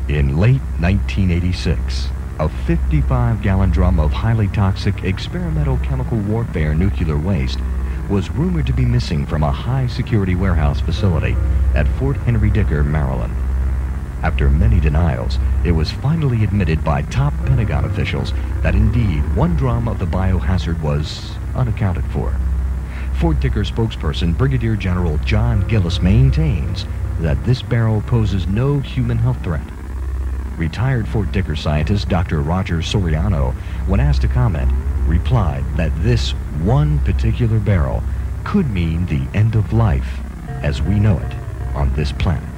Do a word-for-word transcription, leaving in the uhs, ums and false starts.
In late nineteen eighty-six, a fifty-five gallon drum of highly toxic experimental chemical warfare nuclear waste was rumored to be missing from a high-security warehouse facility at Fort Henry Dicker, Maryland. After many denials, it was finally admitted by top Pentagon officials that indeed one drum of the biohazard was unaccounted for. Fort Dicker spokesperson Brigadier General John Gillis maintains that this barrel poses no human health threat. Retired Fort Dicker scientist Doctor Roger Soriano, when asked to comment, replied that this one particular barrel could mean the end of life as we know it on this planet.